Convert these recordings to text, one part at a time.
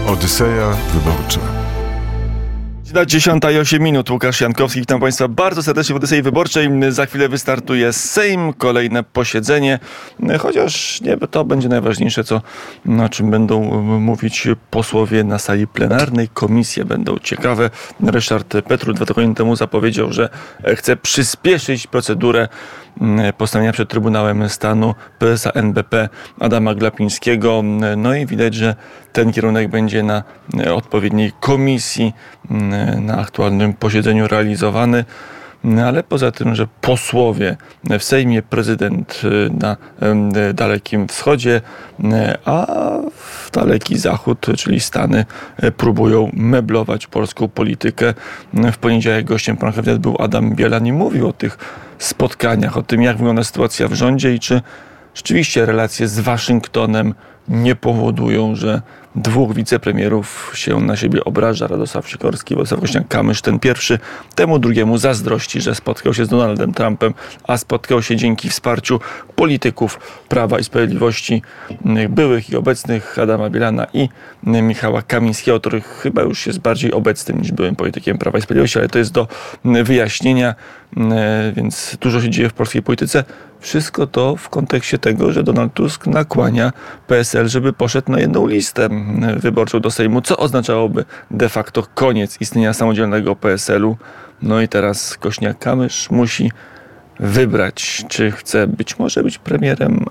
Odyseja Wyborcza. 10:08. Łukasz Jankowski, witam Państwa bardzo serdecznie w Odysei Wyborczej. Za chwilę wystartuje Sejm, kolejne posiedzenie, chociaż nie to będzie najważniejsze, o czym będą mówić posłowie na sali plenarnej. Komisje będą ciekawe. Ryszard Petru 2 tygodnie temu zapowiedział, że chce przyspieszyć procedurę postawienia przed Trybunałem Stanu prezesa NBP Adama Glapińskiego. No i widać, że ten kierunek będzie na odpowiedniej komisji na aktualnym posiedzeniu realizowany. Ale poza tym, że posłowie w Sejmie, prezydent na Dalekim Wschodzie, a w Daleki Zachód, czyli Stany, próbują meblować polską politykę. W poniedziałek gościem pana Kabinet był Adam Bielan i mówił o tych spotkaniach, o tym, jak wygląda sytuacja w rządzie i czy rzeczywiście relacje z Waszyngtonem nie powodują, że dwóch wicepremierów się na siebie obraża. Radosław Sikorski i Władysław Kosiniak-Kamysz. Ten pierwszy temu drugiemu zazdrości, że spotkał się z Donaldem Trumpem, a spotkał się dzięki wsparciu polityków Prawa i Sprawiedliwości, byłych i obecnych, Adama Bielana i Michała Kamińskiego, który chyba już jest bardziej obecnym niż byłym politykiem Prawa i Sprawiedliwości, ale to jest do wyjaśnienia, więc dużo się dzieje w polskiej polityce. Wszystko to w kontekście tego, że Donald Tusk nakłania PSL, żeby poszedł na jedną listę wyborczą do Sejmu, co oznaczałoby de facto koniec istnienia samodzielnego PSL-u. No i teraz Kosiniak-Kamysz musi wybrać, czy chce być może być premierem,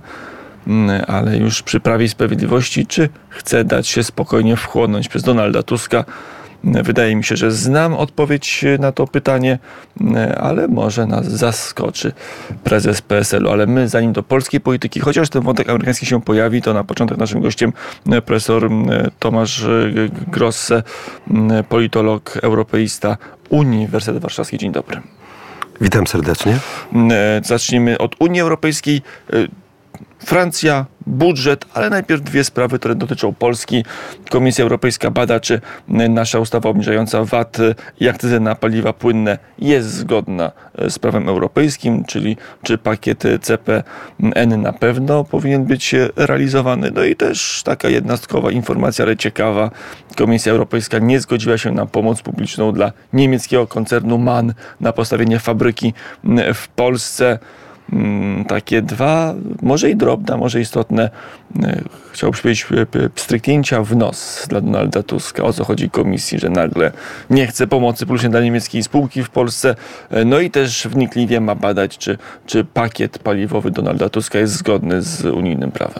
ale już przy Prawie i Sprawiedliwości, czy chce dać się spokojnie wchłonąć przez Donalda Tuska. Wydaje mi się, że znam odpowiedź na to pytanie, ale może nas zaskoczy prezes PSL-u. Ale my, zanim do polskiej polityki, chociaż ten wątek amerykański się pojawi, to na początek naszym gościem profesor Tomasz Grosse, politolog, europeista, Uniwersytet Warszawski. Dzień dobry. Witam serdecznie. Zacznijmy od Unii Europejskiej. Francja, budżet, ale najpierw dwie sprawy, które dotyczą Polski. Komisja Europejska bada, czy nasza ustawa obniżająca VAT i akcyzę na paliwa płynne jest zgodna z prawem europejskim, czyli czy pakiet CPN na pewno powinien być realizowany. No i też taka jednostkowa informacja, ale ciekawa. Komisja Europejska nie zgodziła się na pomoc publiczną dla niemieckiego koncernu MAN na postawienie fabryki w Polsce. Takie dwa, może i drobne, może istotne, chciałbym powiedzieć, pstryknięcia w nos dla Donalda Tuska. O co chodzi komisji, że nagle nie chce pomocy publicznej dla niemieckiej spółki w Polsce. No i też wnikliwie ma badać, czy pakiet paliwowy Donalda Tuska jest zgodny z unijnym prawem.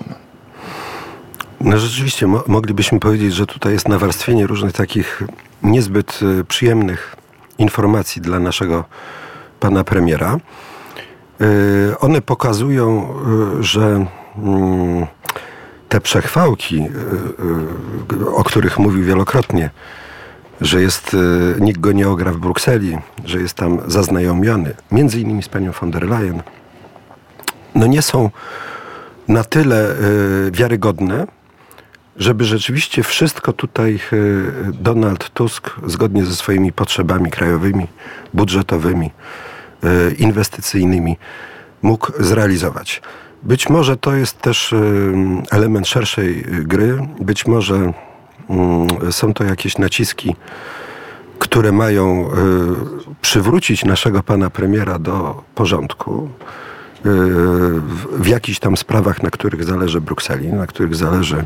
No rzeczywiście, moglibyśmy powiedzieć, że tutaj jest nawarstwienie różnych takich niezbyt przyjemnych informacji dla naszego pana premiera. One pokazują, że te przechwałki, o których mówił wielokrotnie, że nikt go nie ogra w Brukseli, że jest tam zaznajomiony, między innymi z panią von der Leyen, no nie są na tyle wiarygodne, żeby rzeczywiście wszystko tutaj Donald Tusk, zgodnie ze swoimi potrzebami krajowymi, budżetowymi, inwestycyjnymi, mógł zrealizować. Być może to jest też element szerszej gry. Być może są to jakieś naciski, które mają przywrócić naszego pana premiera do porządku w jakichś tam sprawach, na których zależy Brukseli, na których zależy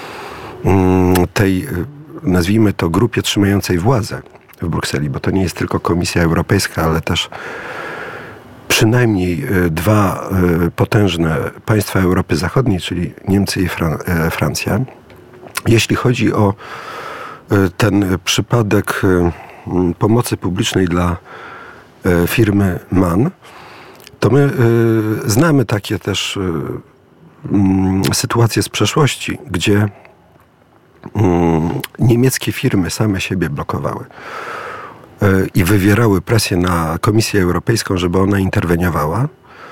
tej, nazwijmy to, grupie trzymającej władzę w Brukseli, bo to nie jest tylko Komisja Europejska, ale też przynajmniej dwa potężne państwa Europy Zachodniej, czyli Niemcy i Francja. Jeśli chodzi o ten przypadek pomocy publicznej dla firmy MAN, to my znamy takie też sytuacje z przeszłości, gdzie niemieckie firmy same siebie blokowały i wywierały presję na Komisję Europejską, żeby ona interweniowała.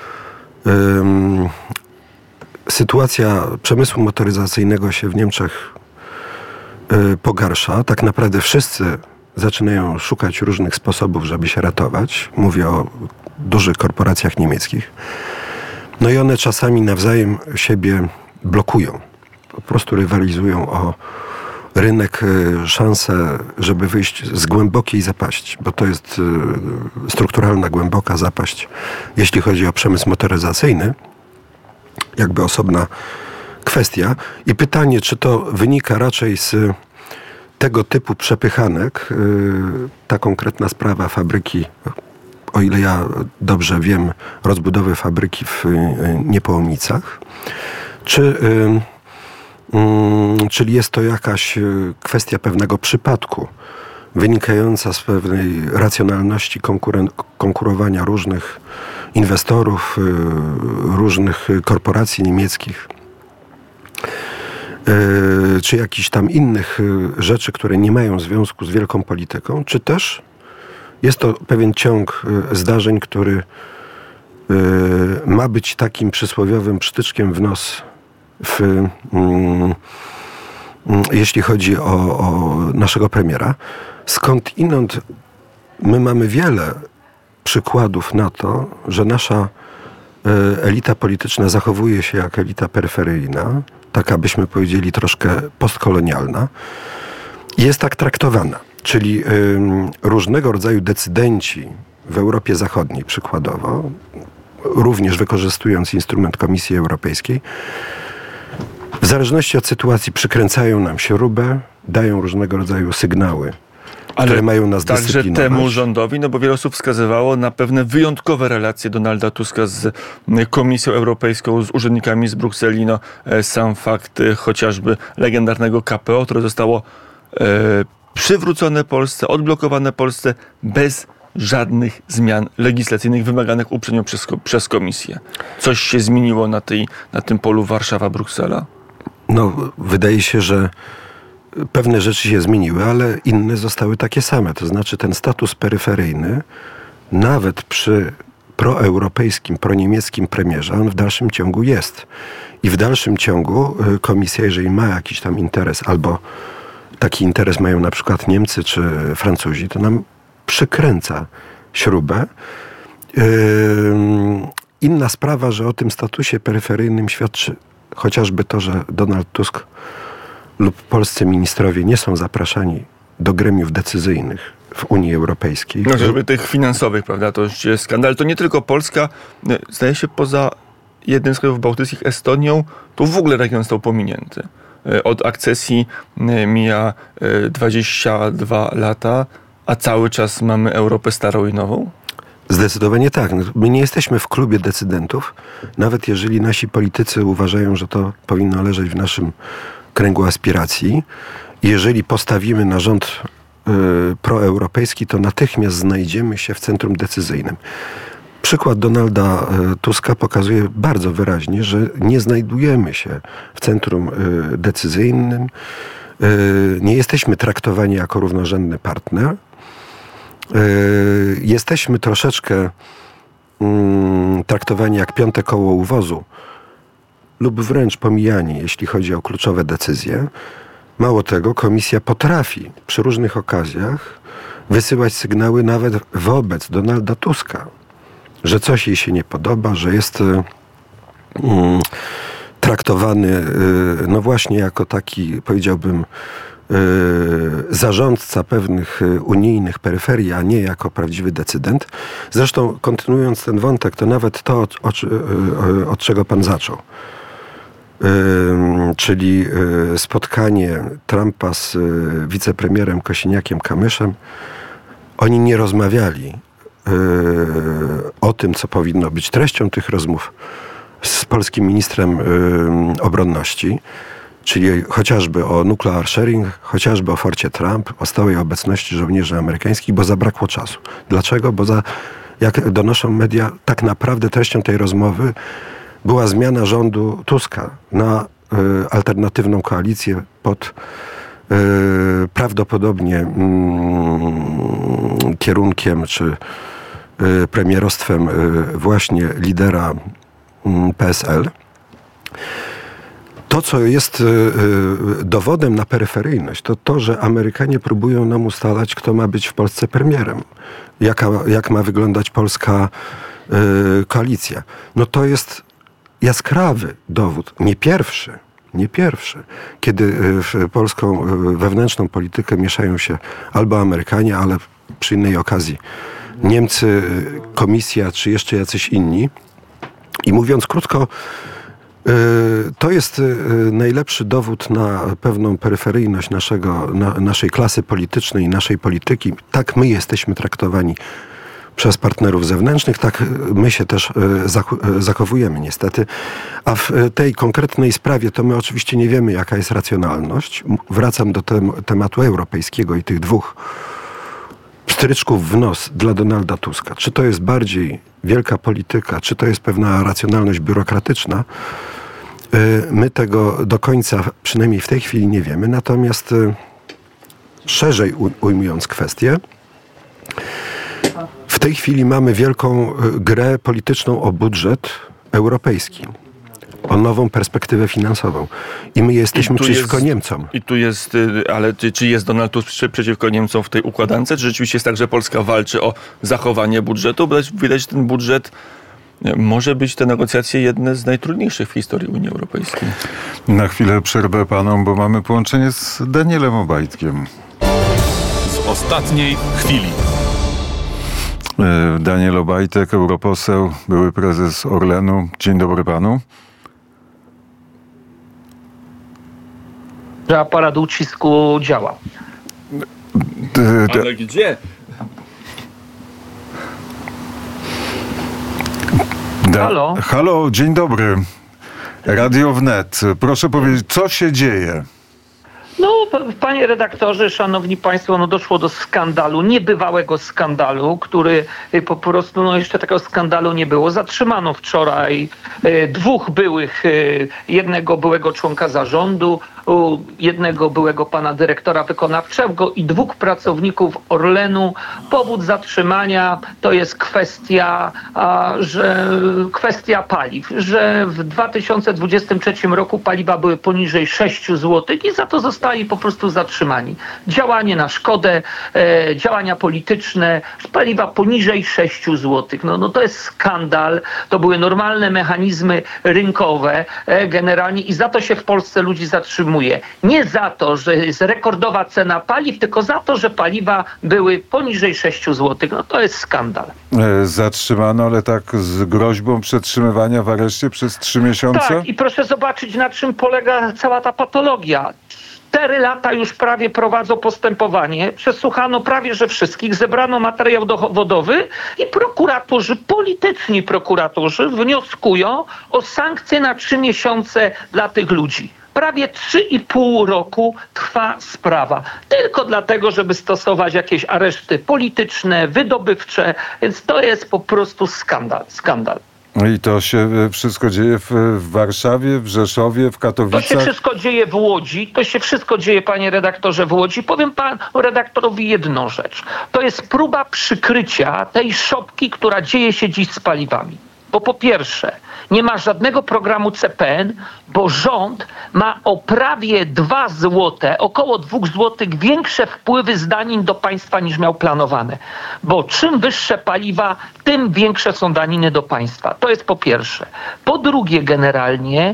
Sytuacja przemysłu motoryzacyjnego się w Niemczech pogarsza. Tak naprawdę wszyscy zaczynają szukać różnych sposobów, żeby się ratować. Mówię o dużych korporacjach niemieckich. No i one czasami nawzajem siebie blokują. Po prostu rywalizują o rynek szansę, żeby wyjść z głębokiej zapaści, bo to jest strukturalna, głęboka zapaść, jeśli chodzi o przemysł motoryzacyjny, jakby osobna kwestia. I pytanie, czy to wynika raczej z tego typu przepychanek, ta konkretna sprawa fabryki, o ile ja dobrze wiem, rozbudowy fabryki w Niepołomicach, czyli jest to jakaś kwestia pewnego przypadku, wynikająca z pewnej racjonalności konkurowania różnych inwestorów, różnych korporacji niemieckich, czy jakichś tam innych rzeczy, które nie mają związku z wielką polityką, czy też jest to pewien ciąg zdarzeń, który ma być takim przysłowiowym przytyczkiem w nos, jeśli chodzi o naszego premiera. Skądinąd my mamy wiele przykładów na to, że nasza elita polityczna zachowuje się jak elita peryferyjna, taka byśmy powiedzieli troszkę postkolonialna, i jest tak traktowana. Czyli różnego rodzaju decydenci w Europie Zachodniej przykładowo, również wykorzystując instrument Komisji Europejskiej, w zależności od sytuacji przykręcają nam śrubę, dają różnego rodzaju sygnały, które mają nas dyscyplinować. Także temu rządowi, no bo wiele osób wskazywało na pewne wyjątkowe relacje Donalda Tuska z Komisją Europejską, z urzędnikami z Brukseli. No, sam fakt chociażby legendarnego KPO, które zostało przywrócone Polsce, odblokowane Polsce bez żadnych zmian legislacyjnych wymaganych uprzednio przez Komisję. Coś się zmieniło na tym polu Warszawa-Bruksela? No, wydaje się, że pewne rzeczy się zmieniły, ale inne zostały takie same. To znaczy ten status peryferyjny, nawet przy proeuropejskim, proniemieckim premierze, on w dalszym ciągu jest. I w dalszym ciągu Komisja, jeżeli ma jakiś tam interes, albo taki interes mają na przykład Niemcy czy Francuzi, to nam przykręca śrubę. Inna sprawa, że o tym statusie peryferyjnym świadczy chociażby to, że Donald Tusk lub polscy ministrowie nie są zapraszani do gremiów decyzyjnych w Unii Europejskiej. No, żeby tych finansowych, prawda, to już jest skandal. To nie tylko Polska, zdaje się poza jednym z krajów bałtyckich, Estonią, to w ogóle region został pominięty. Od akcesji mija 22 lata, a cały czas mamy Europę starą i nową? Zdecydowanie tak. My nie jesteśmy w klubie decydentów, nawet jeżeli nasi politycy uważają, że to powinno leżeć w naszym kręgu aspiracji. Jeżeli postawimy na rząd proeuropejski, to natychmiast znajdziemy się w centrum decyzyjnym. Przykład Donalda Tuska pokazuje bardzo wyraźnie, że nie znajdujemy się w centrum decyzyjnym, nie jesteśmy traktowani jako równorzędny partner. Jesteśmy troszeczkę traktowani jak piąte koło u wozu lub wręcz pomijani, jeśli chodzi o kluczowe decyzje. Mało tego, Komisja potrafi przy różnych okazjach wysyłać sygnały nawet wobec Donalda Tuska, że coś jej się nie podoba, że jest traktowany no właśnie jako taki, powiedziałbym, zarządca pewnych unijnych peryferii, a nie jako prawdziwy decydent. Zresztą kontynuując ten wątek, to nawet to, od czego pan zaczął, czyli spotkanie Trumpa z wicepremierem Kosiniakiem-Kamyszem, oni nie rozmawiali o tym, co powinno być treścią tych rozmów z polskim ministrem obronności, czyli chociażby o nuclear sharing, chociażby o forcie Trump, o stałej obecności żołnierzy amerykańskich, bo zabrakło czasu. Dlaczego? Bo jak donoszą media, tak naprawdę treścią tej rozmowy była zmiana rządu Tuska na alternatywną koalicję pod prawdopodobnie kierunkiem czy premierostwem właśnie lidera PSL. To, co jest dowodem na peryferyjność, to to, że Amerykanie próbują nam ustalać, kto ma być w Polsce premierem. Jak ma wyglądać polska koalicja. No to jest jaskrawy dowód, nie pierwszy, nie pierwszy, kiedy w polską wewnętrzną politykę mieszają się albo Amerykanie, ale przy innej okazji Niemcy, Komisja czy jeszcze jacyś inni. I mówiąc krótko, to jest najlepszy dowód na pewną peryferyjność naszej klasy politycznej i naszej polityki. Tak my jesteśmy traktowani przez partnerów zewnętrznych, tak my się też zachowujemy niestety. A w tej konkretnej sprawie to my oczywiście nie wiemy, jaka jest racjonalność. Wracam do tematu europejskiego i tych dwóch pstryczków w nos dla Donalda Tuska. Czy to jest bardziej wielka polityka, czy to jest pewna racjonalność biurokratyczna? My tego do końca, przynajmniej w tej chwili, nie wiemy. Natomiast szerzej ujmując kwestię, w tej chwili mamy wielką grę polityczną o budżet europejski, o nową perspektywę finansową. I my jesteśmy przeciwko Niemcom. I tu jest, ale czy jest Donald Tusk przeciwko Niemcom w tej układance? Czy rzeczywiście jest tak, że Polska walczy o zachowanie budżetu? Bo widać, że ten budżet może być, te negocjacje, jedne z najtrudniejszych w historii Unii Europejskiej. Na chwilę przerwę panom, bo mamy połączenie z Danielem Obajtkiem. Z ostatniej chwili. Daniel Obajtek, europoseł, były prezes Orlenu. Dzień dobry panu. Że aparat ucisku działa. Ale gdzie? Halo? Halo, dzień dobry. Radio Wnet. Proszę powiedzieć, co się dzieje? No, panie redaktorze, szanowni państwo, doszło do skandalu, niebywałego skandalu, który po prostu, jeszcze takiego skandalu nie było. Zatrzymano wczoraj dwóch byłych, jednego byłego członka zarządu, jednego byłego pana dyrektora wykonawczego i dwóch pracowników Orlenu. Powód zatrzymania to jest kwestia paliw, że w 2023 roku paliwa były poniżej 6 zł i za to zostali po prostu zatrzymani. Działanie na szkodę, działania polityczne, paliwa poniżej 6 zł. No to jest skandal. To były normalne mechanizmy rynkowe generalnie i za to się w Polsce ludzi zatrzymuje. Nie za to, że jest rekordowa cena paliw, tylko za to, że paliwa były poniżej 6 zł. No to jest skandal. Zatrzymano, ale tak z groźbą przetrzymywania w areszcie przez 3 miesiące? Tak, i proszę zobaczyć, na czym polega cała ta patologia. 4 lata już prawie prowadzą postępowanie, przesłuchano prawie że wszystkich, zebrano materiał dowodowy i polityczni prokuratorzy wnioskują o sankcje na 3 miesiące dla tych ludzi. Prawie 3,5 roku trwa sprawa. Tylko dlatego, żeby stosować jakieś areszty polityczne, wydobywcze, więc to jest po prostu skandal. I to się wszystko dzieje w Warszawie, w Rzeszowie, w Katowicach? To się wszystko dzieje w Łodzi. To się wszystko dzieje, panie redaktorze, w Łodzi. Powiem panu redaktorowi jedną rzecz. To jest próba przykrycia tej szopki, która dzieje się dziś z paliwami. Bo po pierwsze, nie ma żadnego programu CPN, bo rząd ma o prawie 2 zł, około 2 zł większe wpływy z danin do państwa niż miał planowane. Bo czym wyższe paliwa, tym większe są daniny do państwa. To jest po pierwsze. Po drugie, generalnie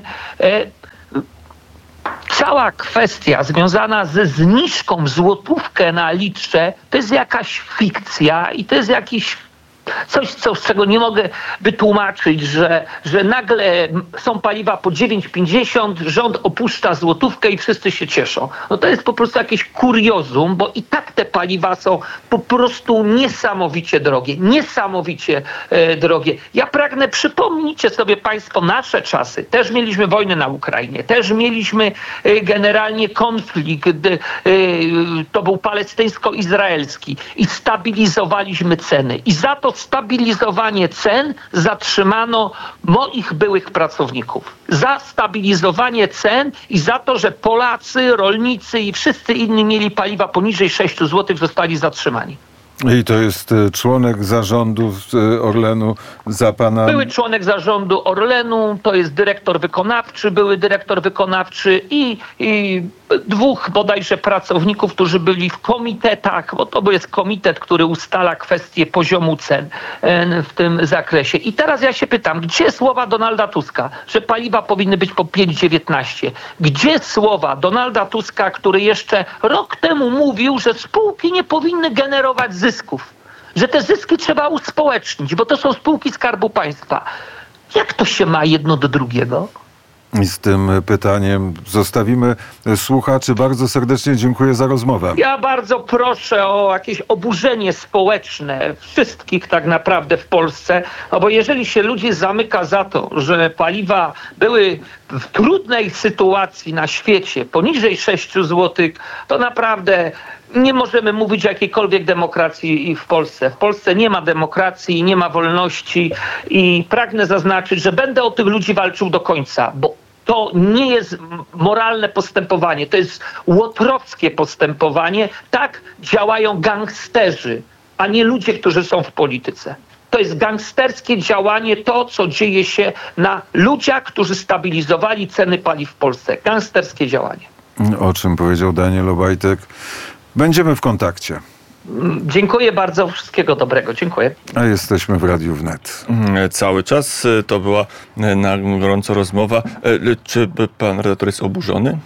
cała kwestia związana ze zniżką w złotówkę na litrze to jest jakaś fikcja i to jest jakiś coś, z czego nie mogę wytłumaczyć, że nagle są paliwa po 9,50, rząd opuszcza złotówkę i wszyscy się cieszą. No to jest po prostu jakieś kuriozum, bo i tak te paliwa są po prostu niesamowicie drogie. Ja pragnę, przypomnijcie sobie państwo nasze czasy. Też mieliśmy wojnę na Ukrainie, też mieliśmy generalnie konflikt, to był palestyńsko-izraelski i stabilizowaliśmy ceny. I za to stabilizowanie cen zatrzymano moich byłych pracowników. Za stabilizowanie cen i za to, że Polacy, rolnicy i wszyscy inni mieli paliwa poniżej 6 zł, zostali zatrzymani. I to jest członek zarządu Orlenu za pana... Były członek zarządu Orlenu, to jest dyrektor wykonawczy, były dyrektor wykonawczy i dwóch bodajże pracowników, którzy byli w komitetach, bo to jest komitet, który ustala kwestie poziomu cen w tym zakresie. I teraz ja się pytam, gdzie słowa Donalda Tuska, że paliwa powinny być po 5,19? Gdzie słowa Donalda Tuska, który jeszcze rok temu mówił, że spółki nie powinny generować zysków, że te zyski trzeba uspołecznić, bo to są spółki Skarbu Państwa. Jak to się ma jedno do drugiego? I z tym pytaniem zostawimy słuchaczy. Bardzo serdecznie dziękuję za rozmowę. Ja bardzo proszę o jakieś oburzenie społeczne wszystkich tak naprawdę w Polsce, no bo jeżeli się ludzi zamyka za to, że paliwa były w trudnej sytuacji na świecie, poniżej 6 zł, to naprawdę nie możemy mówić o jakiejkolwiek demokracji i w Polsce. W Polsce nie ma demokracji, nie ma wolności i pragnę zaznaczyć, że będę o tych ludzi walczył do końca, bo to nie jest moralne postępowanie, to jest łotrowskie postępowanie. Tak działają gangsterzy, a nie ludzie, którzy są w polityce. To jest gangsterskie działanie, to co dzieje się na ludziach, którzy stabilizowali ceny paliw w Polsce. Gangsterskie działanie. O czym powiedział Daniel Obajtek. Będziemy w kontakcie. Dziękuję bardzo. Wszystkiego dobrego. Dziękuję. A jesteśmy w Radiu Wnet. Cały czas to była na gorąco rozmowa. Czy pan redaktor jest oburzony?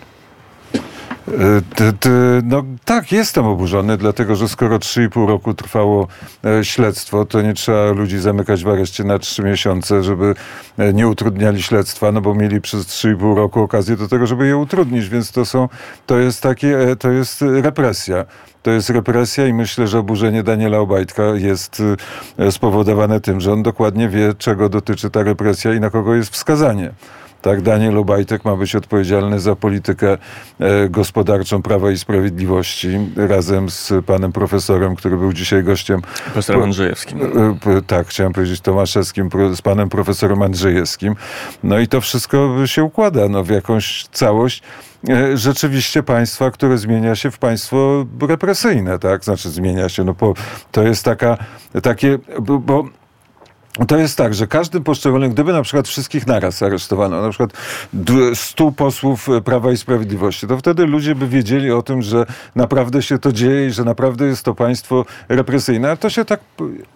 No tak, jestem oburzony, dlatego że skoro 3,5 roku trwało śledztwo, to nie trzeba ludzi zamykać w areszcie na 3 miesiące, żeby nie utrudniali śledztwa, no bo mieli przez 3,5 roku okazję do tego, żeby je utrudnić, więc to jest represja. To jest represja i myślę, że oburzenie Daniela Obajtka jest spowodowane tym, że on dokładnie wie, czego dotyczy ta represja i na kogo jest wskazanie. Tak, Daniel Obajtek ma być odpowiedzialny za politykę gospodarczą Prawa i Sprawiedliwości razem z panem profesorem, który był dzisiaj gościem. Profesorem Andrzejewskim. Tak, chciałem powiedzieć Tomaszewskim, z panem profesorem Andrzejewskim. No i to wszystko się układa w jakąś całość rzeczywiście państwa, które zmienia się w państwo represyjne, tak? Znaczy zmienia się, to jest bo to jest tak, że każdy poszczególny, gdyby na przykład wszystkich naraz aresztowano, na przykład 100 posłów Prawa i Sprawiedliwości, to wtedy ludzie by wiedzieli o tym, że naprawdę się to dzieje i że naprawdę jest to państwo represyjne. A to się tak...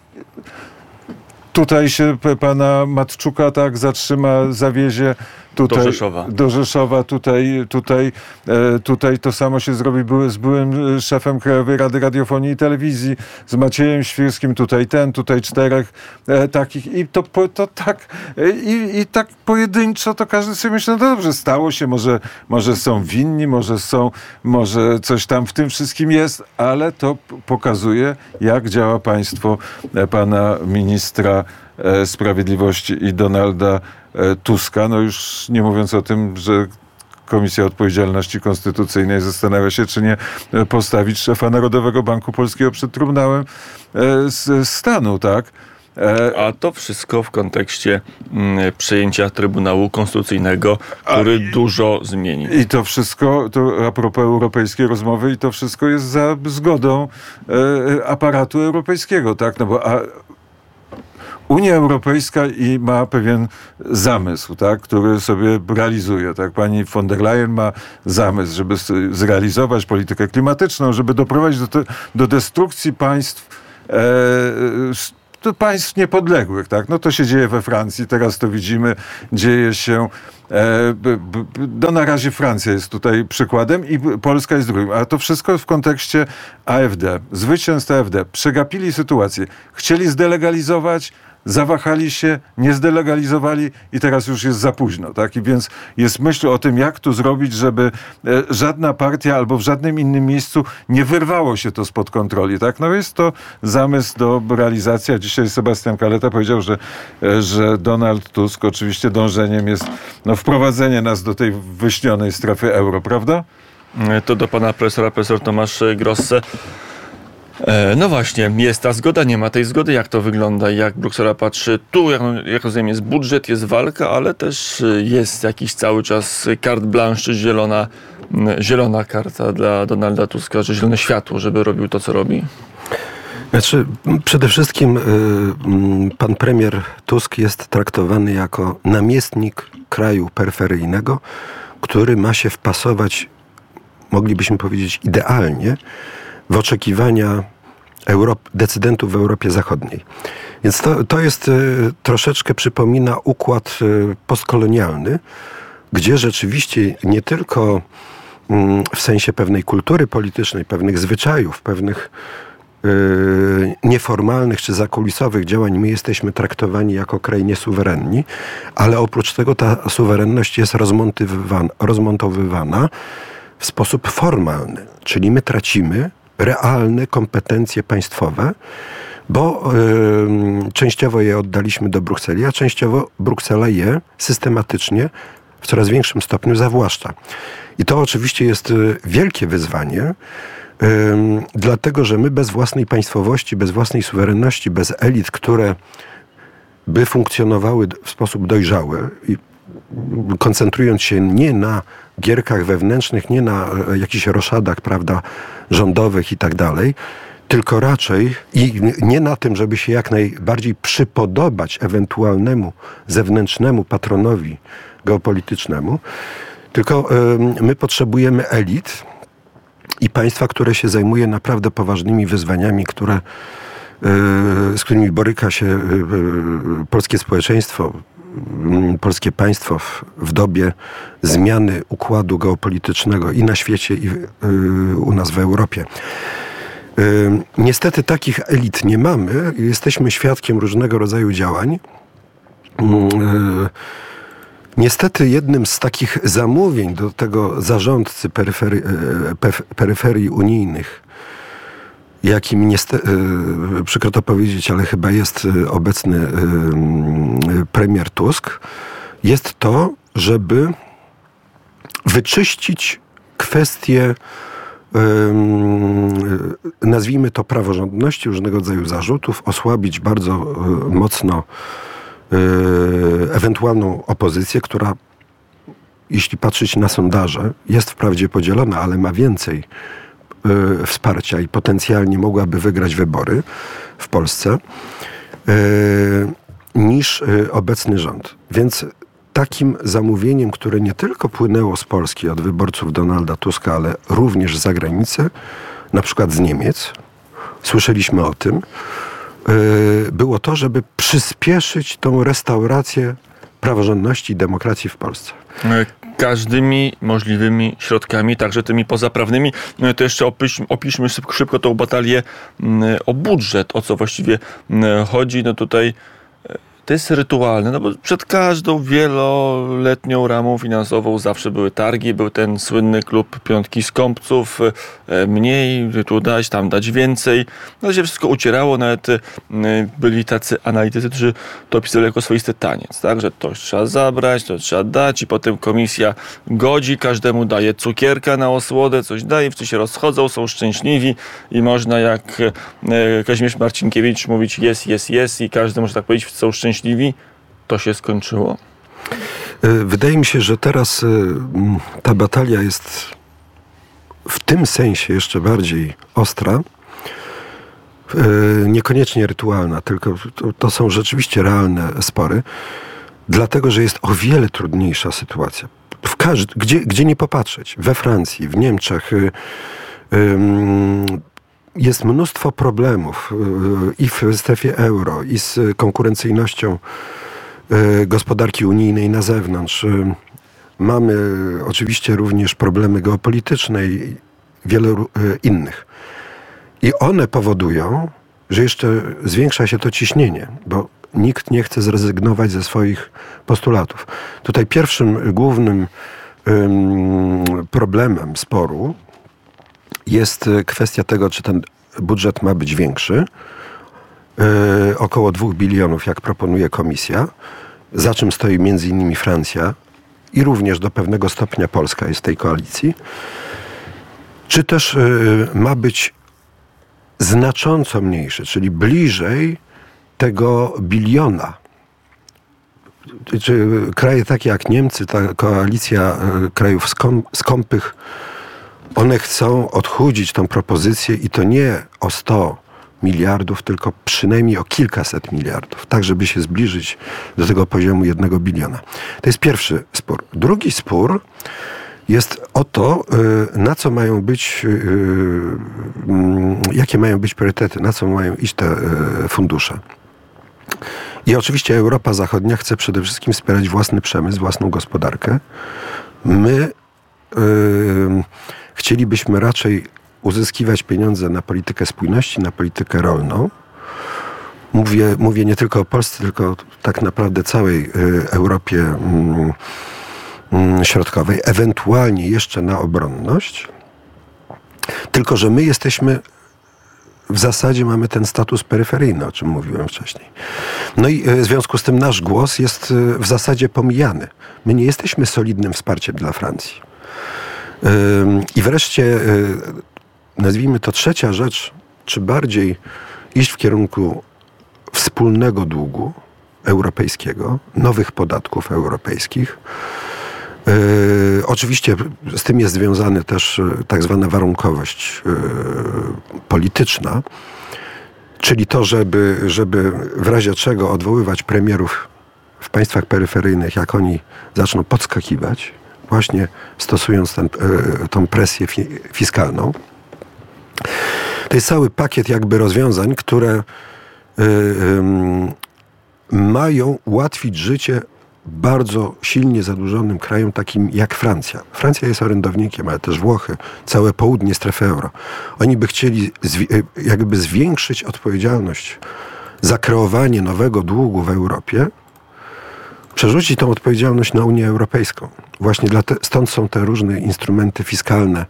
Tutaj się pana Matczuka tak zatrzyma, zawiezie do Rzeszowa. Tutaj to samo się zrobi z byłym szefem Krajowej Rady Radiofonii i Telewizji, z Maciejem Świrskim, tutaj 4 takich i to tak i tak pojedynczo to każdy sobie myśli, no dobrze, stało się, może są winni, może coś tam w tym wszystkim jest, ale to pokazuje, jak działa państwo pana ministra Sprawiedliwości i Donalda Tuska. No już nie mówiąc o tym, że Komisja Odpowiedzialności Konstytucyjnej zastanawia się, czy nie postawić szefa Narodowego Banku Polskiego przed Trybunałem Stanu, tak? A to wszystko w kontekście przejęcia Trybunału Konstytucyjnego, który dużo zmieni. I to wszystko, to a propos europejskiej rozmowy, i to wszystko jest za zgodą aparatu europejskiego, tak? No bo Unia Europejska ma pewien zamysł, tak, który sobie realizuje. Tak? Pani von der Leyen ma zamysł, żeby zrealizować politykę klimatyczną, żeby doprowadzić do destrukcji państw niepodległych. Tak? No to się dzieje we Francji, teraz to widzimy, dzieje się... na razie Francja jest tutaj przykładem i Polska jest drugim. A to wszystko w kontekście AfD. Zwycięzcy AfD przegapili sytuację. Chcieli zdelegalizować, zawahali się, nie zdelegalizowali i teraz już jest za późno. Tak? I więc jest myśl o tym, jak to zrobić, żeby żadna partia albo w żadnym innym miejscu nie wyrwało się to spod kontroli. Tak? No jest to zamysł do realizacji. Dzisiaj Sebastian Kaleta powiedział, że Donald Tusk oczywiście dążeniem jest wprowadzenie nas do tej wyśnionej strefy euro, prawda? To do pana profesora, profesor Tomasz Grosse. No właśnie, jest ta zgoda, nie ma tej zgody. Jak to wygląda? Jak Bruksela patrzy? Tu, jak rozumiem, jest budżet, jest walka, ale też jest jakiś cały czas carte blanche, zielona karta dla Donalda Tuska, czy zielone światło, żeby robił to, co robi? Znaczy, przede wszystkim pan premier Tusk jest traktowany jako namiestnik kraju peryferyjnego, który ma się wpasować, moglibyśmy powiedzieć, idealnie w oczekiwania decydentów w Europie Zachodniej. Więc to jest troszeczkę przypomina układ postkolonialny, gdzie rzeczywiście nie tylko w sensie pewnej kultury politycznej, pewnych zwyczajów, pewnych nieformalnych czy zakulisowych działań my jesteśmy traktowani jako kraj niesuwerenni, ale oprócz tego ta suwerenność jest rozmontowywana w sposób formalny, czyli my tracimy realne kompetencje państwowe, bo częściowo je oddaliśmy do Brukseli, a częściowo Bruksela je systematycznie w coraz większym stopniu zawłaszcza. I to oczywiście jest wielkie wyzwanie, dlatego że my bez własnej państwowości, bez własnej suwerenności, bez elit, które by funkcjonowały w sposób dojrzały i koncentrując się nie na gierkach wewnętrznych, nie na jakichś roszadach, prawda, rządowych i tak dalej, tylko raczej i nie na tym, żeby się jak najbardziej przypodobać ewentualnemu zewnętrznemu patronowi geopolitycznemu, tylko my potrzebujemy elit i państwa, które się zajmuje naprawdę poważnymi wyzwaniami, z którymi boryka się polskie społeczeństwo, polskie państwo w dobie zmiany układu geopolitycznego i na świecie, i u nas w Europie. Niestety takich elit nie mamy. Jesteśmy świadkiem różnego rodzaju działań. Niestety jednym z takich zamówień do tego zarządcy peryferii unijnych, jakim przykro to powiedzieć, ale chyba jest obecny premier Tusk, jest to, żeby wyczyścić kwestię, nazwijmy to praworządności, różnego rodzaju zarzutów, osłabić bardzo mocno ewentualną opozycję, która, jeśli patrzeć na sondaże, jest wprawdzie podzielona, ale ma więcej wsparcia i potencjalnie mogłaby wygrać wybory w Polsce niż obecny rząd. Więc takim zamówieniem, które nie tylko płynęło z Polski od wyborców Donalda Tuska, ale również z zagranicy, na przykład z Niemiec, słyszeliśmy o tym, było to, żeby przyspieszyć tą restaurację praworządności i demokracji w Polsce. Każdymi możliwymi środkami, także tymi pozaprawnymi. To jeszcze opiszmy szybko tą batalię o budżet, o co właściwie chodzi. No tutaj to jest rytualne, no bo przed każdą wieloletnią ramą finansową zawsze były targi, był ten słynny klub piątki skąpców, mniej, tu dać, tam dać więcej. No się wszystko ucierało, nawet byli tacy analitycy, którzy to opisali jako swoisty taniec, tak, że to trzeba zabrać, to trzeba dać i potem komisja godzi, każdemu daje cukierka na osłodę, coś daje, wszyscy się rozchodzą, są szczęśliwi i można jak Kazimierz Marcinkiewicz mówić jest i każdy może tak powiedzieć, są szczęśliwi. To się skończyło. Wydaje mi się, że teraz ta batalia jest w tym sensie jeszcze bardziej ostra, niekoniecznie rytualna, tylko to są rzeczywiście realne spory, dlatego, że jest o wiele trudniejsza sytuacja. Gdzie nie popatrzeć, we Francji, w Niemczech, jest mnóstwo problemów i w strefie euro, i z konkurencyjnością gospodarki unijnej na zewnątrz. Mamy oczywiście również problemy geopolityczne i wiele innych. I one powodują, że jeszcze zwiększa się to ciśnienie, bo nikt nie chce zrezygnować ze swoich postulatów. Tutaj pierwszym głównym problemem sporu jest kwestia tego, czy ten budżet ma być większy, około 2 bilionów, jak proponuje komisja, za czym stoi między innymi Francja i również do pewnego stopnia Polska jest w tej koalicji, czy też ma być znacząco mniejszy, czyli bliżej tego biliona. Czy kraje takie jak Niemcy, ta koalicja krajów skąpych, one chcą odchudzić tą propozycję i to nie o 100 miliardów, tylko przynajmniej o kilkaset miliardów, tak żeby się zbliżyć do tego poziomu 1 biliona. To jest pierwszy spór. Drugi spór jest o to, na co mają być, jakie mają być priorytety, na co mają iść te fundusze. I oczywiście Europa Zachodnia chce przede wszystkim wspierać własny przemysł, własną gospodarkę. My chcielibyśmy raczej uzyskiwać pieniądze na politykę spójności, na politykę rolną. Mówię nie tylko o Polsce, tylko tak naprawdę całej Europie Środkowej, ewentualnie jeszcze na obronność. Tylko że my jesteśmy, w zasadzie mamy ten status peryferyjny, o czym mówiłem wcześniej. No i w związku z tym nasz głos jest w zasadzie pomijany. My nie jesteśmy solidnym wsparciem dla Francji. I wreszcie, nazwijmy to trzecia rzecz, czy bardziej iść w kierunku wspólnego długu europejskiego, nowych podatków europejskich. Oczywiście z tym jest związana też tak zwana warunkowość polityczna, czyli to, żeby w razie czego odwoływać premierów w państwach peryferyjnych, jak oni zaczną podskakiwać, właśnie stosując tą presję fiskalną. To jest cały pakiet jakby rozwiązań, które mają ułatwić życie bardzo silnie zadłużonym krajom takim jak Francja. Francja jest orędownikiem, ale też Włochy, całe południe strefy euro. Oni by chcieli jakby zwiększyć odpowiedzialność za kreowanie nowego długu w Europie, przerzucić tą odpowiedzialność na Unię Europejską. Właśnie stąd są te różne instrumenty fiskalne,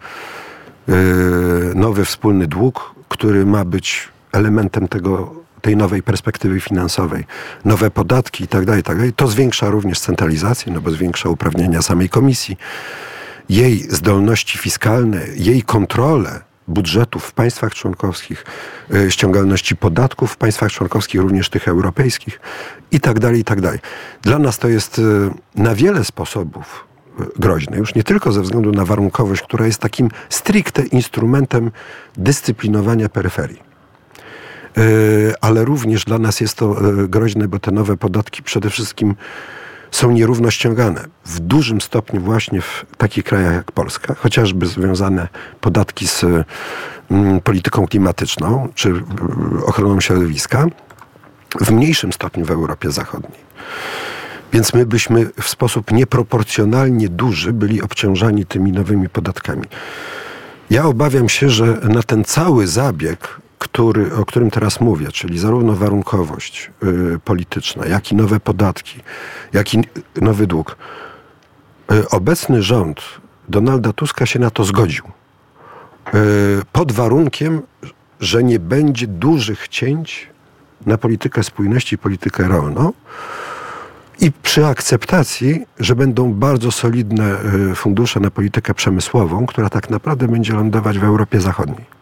nowy wspólny dług, który ma być elementem tej nowej perspektywy finansowej, nowe podatki i tak dalej. To zwiększa również centralizację, no bo zwiększa uprawnienia samej Komisji, jej zdolności fiskalne, jej kontrolę budżetów w państwach członkowskich, ściągalności podatków w państwach członkowskich, również tych europejskich i tak dalej, i tak dalej. Dla nas to jest na wiele sposobów groźne, już nie tylko ze względu na warunkowość, która jest takim stricte instrumentem dyscyplinowania peryferii. Ale również dla nas jest to groźne, bo te nowe podatki przede wszystkim są nierówno ściągane. W dużym stopniu właśnie w takich krajach jak Polska, chociażby związane podatki z polityką klimatyczną czy ochroną środowiska, w mniejszym stopniu w Europie Zachodniej. Więc my byśmy w sposób nieproporcjonalnie duży byli obciążani tymi nowymi podatkami. Ja obawiam się, że na ten cały zabieg, o którym teraz mówię, czyli zarówno warunkowość polityczna, jak i nowe podatki, jak i nowy dług, obecny rząd Donalda Tuska się na to zgodził. Pod warunkiem, że nie będzie dużych cięć na politykę spójności i politykę rolną i przy akceptacji, że będą bardzo solidne fundusze na politykę przemysłową, która tak naprawdę będzie lądować w Europie Zachodniej.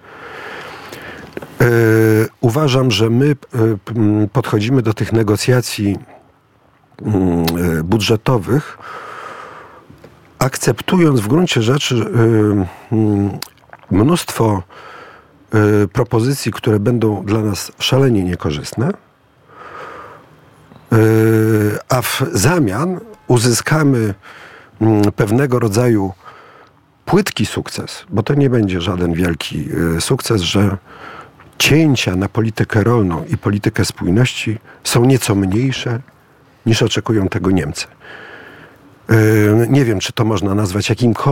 Uważam, że my podchodzimy do tych negocjacji budżetowych, akceptując w gruncie rzeczy mnóstwo propozycji, które będą dla nas szalenie niekorzystne, a w zamian uzyskamy pewnego rodzaju płytki sukces, bo to nie będzie żaden wielki sukces, że cięcia na politykę rolną i politykę spójności są nieco mniejsze niż oczekują tego Niemcy. Nie wiem, czy to można nazwać jakimkolwiek